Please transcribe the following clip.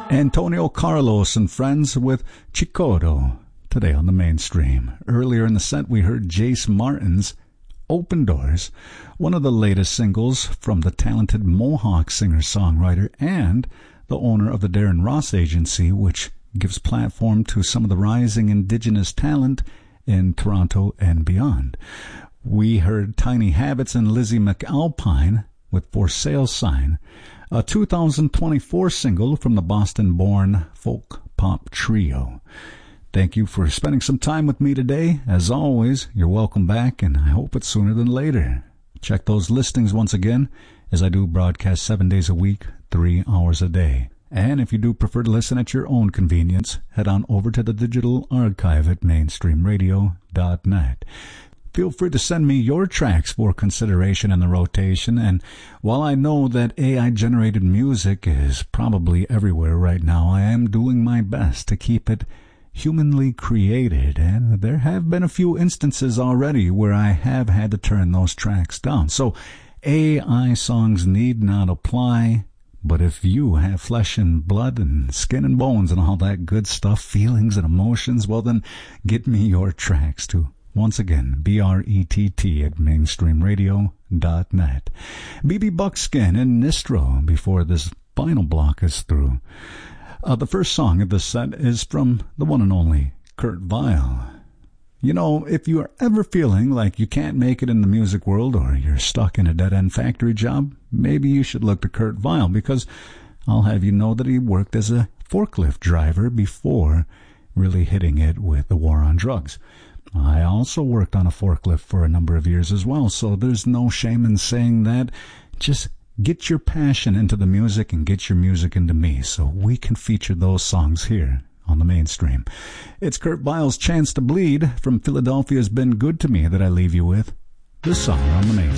Antonio Carlos and Friends with Chicoto, today on the mainstream. Earlier in the set, we heard Jace Martin's Open Doors, one of the latest singles from the talented Mohawk singer-songwriter and the owner of the Darren Ross Agency, which gives platform to some of the rising indigenous talent in Toronto and beyond. We heard Tiny Habits and Lizzie McAlpine with For Sale Sign, a 2024 single from the Boston-born folk pop trio. Thank you for spending some time with me today. As always, you're welcome back, and I hope it's sooner than later. Check those listings once again, as I do broadcast 7 days a week, 3 hours a day. And if you do prefer to listen at your own convenience, head on over to the digital archive at mainstreamradio.net. Feel free to send me your tracks for consideration in the rotation, and while I know that AI-generated music is probably everywhere right now, I am doing my best to keep it humanly created, and there have been a few instances already where I have had to turn those tracks down. So AI songs need not apply, but if you have flesh and blood and skin and bones and all that good stuff, feelings and emotions, well then get me your tracks too. Once again, BRETT at mainstreamradio.net. BB Buckskin and Nistro before this final block is through. The first song of this set is from the one and only Kurt Vile. You know, if you are ever feeling like you can't make it in the music world or you're stuck in a dead-end factory job, maybe you should look to Kurt Vile, because I'll have you know that he worked as a forklift driver before really hitting it with the war on drugs. I also worked on a forklift for a number of years as well, so there's no shame in saying that. Just get your passion into the music and get your music into me, so we can feature those songs here on the mainstream. It's Kurt Vile's Chance to Bleed from Philadelphia's Been Good to Me that I leave you with. This song on the mainstream.